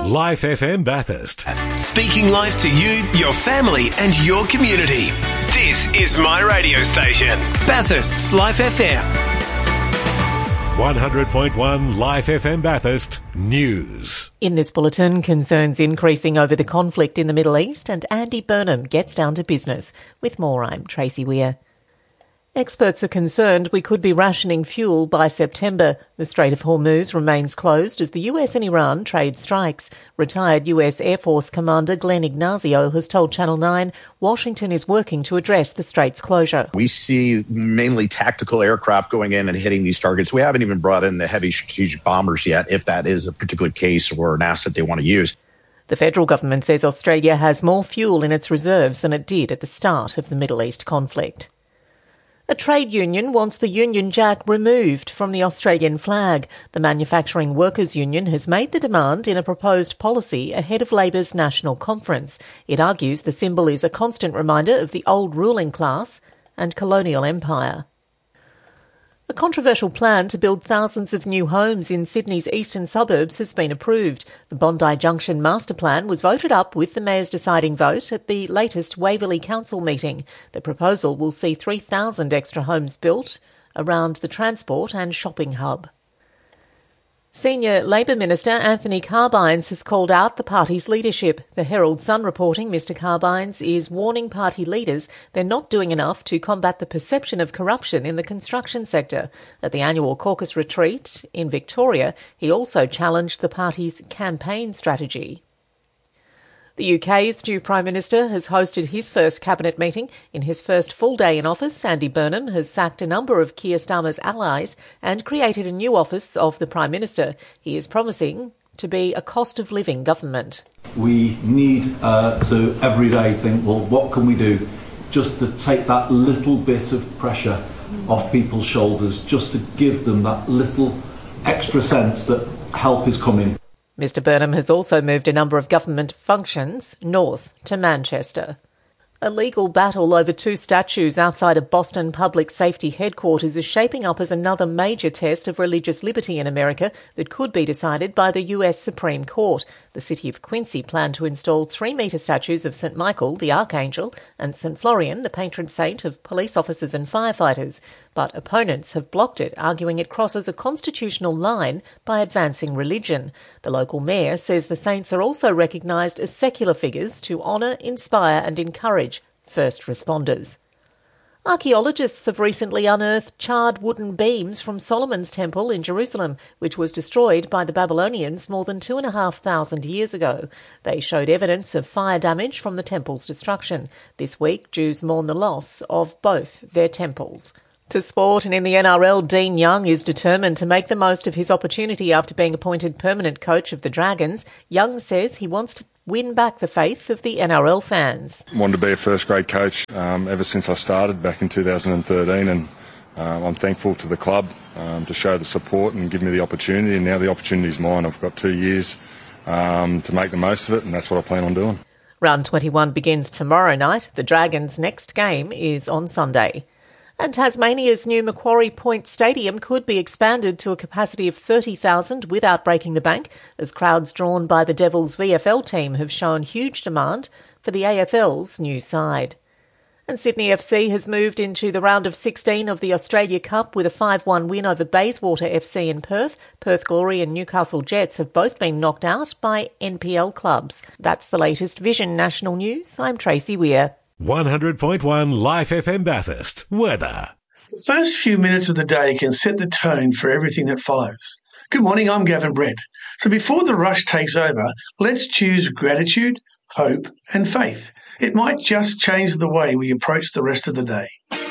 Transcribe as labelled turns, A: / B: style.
A: Life FM Bathurst.
B: Speaking life to you, your family and your community. This is my radio station, Bathurst's Life FM.
A: 100.1 Life FM Bathurst News.
C: In this bulletin, concerns increasing over the conflict in the Middle East, and Andy Burnham gets down to business. With more, I'm Tracy Weir. Experts are concerned we could be rationing fuel by September. The Strait of Hormuz remains closed as the US and Iran trade strikes. Retired US Air Force Commander Glenn Ignazio has told Channel 9 Washington is working to address the strait's closure.
D: We see mainly tactical aircraft going in and hitting these targets. We haven't even brought in the heavy strategic bombers yet, if that is a particular case or an asset they want to use.
C: The federal government says Australia has more fuel in its reserves than it did at the start of the Middle East conflict. A trade union wants the Union Jack removed from the Australian flag. The Manufacturing Workers Union has made the demand in a proposed policy ahead of Labor's national conference. It argues the symbol is a constant reminder of the old ruling class and colonial empire. A controversial plan to build thousands of new homes in Sydney's eastern suburbs has been approved. The Bondi Junction Master Plan was voted up with the Mayor's deciding vote at the latest Waverley Council meeting. The proposal will see 3,000 extra homes built around the transport and shopping hub. Senior Labor Minister Anthony Carbines has called out the party's leadership. The Herald Sun reporting Mr Carbines is warning party leaders they're not doing enough to combat the perception of corruption in the construction sector. At the annual caucus retreat in Victoria, he also challenged the party's campaign strategy. The UK's new Prime Minister has hosted his first cabinet meeting. In his first full day in office, Andy Burnham has sacked a number of Keir Starmer's allies and created a new office of the Prime Minister. He is promising to be a cost-of-living government.
E: We need to every day think, well, what can we do just to take that little bit of pressure off people's shoulders, just to give them that little extra sense that help is coming.
C: Mr Burnham has also moved a number of government functions north to Manchester. A legal battle over two statues outside of Boston Public Safety Headquarters is shaping up as another major test of religious liberty in America that could be decided by the US Supreme Court. The city of Quincy planned to install 3-metre statues of St Michael, the Archangel, and St Florian, the patron saint of police officers and firefighters. But opponents have blocked it, arguing it crosses a constitutional line by advancing religion. The local mayor says the saints are also recognised as secular figures to honour, inspire and encourage first responders. Archaeologists have recently unearthed charred wooden beams from Solomon's Temple in Jerusalem, which was destroyed by the Babylonians more than 2,500 years ago. They showed evidence of fire damage from the temple's destruction. This week, Jews mourn the loss of both their temples. To sport, and in the NRL, Dean Young is determined to make the most of his opportunity after being appointed permanent coach of the Dragons. Young says he wants to win back the faith of the NRL fans.
F: Wanted to be a first-grade coach ever since I started back in 2013, and I'm thankful to the club to show the support and give me the opportunity, and now the opportunity is mine. I've got 2 years to make the most of it, and that's what I plan on doing.
C: Round 21 begins tomorrow night. The Dragons' next game is on Sunday. And Tasmania's new Macquarie Point Stadium could be expanded to a capacity of 30,000 without breaking the bank, as crowds drawn by the Devils VFL team have shown huge demand for the AFL's new side. And Sydney FC has moved into the round of 16 of the Australia Cup with a 5-1 win over Bayswater FC in Perth. Perth Glory and Newcastle Jets have both been knocked out by NPL clubs. That's the latest Vision National News. I'm Tracy Weir.
A: 100.1 Life FM Bathurst. Weather.
G: The first few minutes of the day can set the tone for everything that follows. Good morning, I'm Gavin Brett. So before the rush takes over, let's choose gratitude, hope and faith. It might just change the way we approach the rest of the day.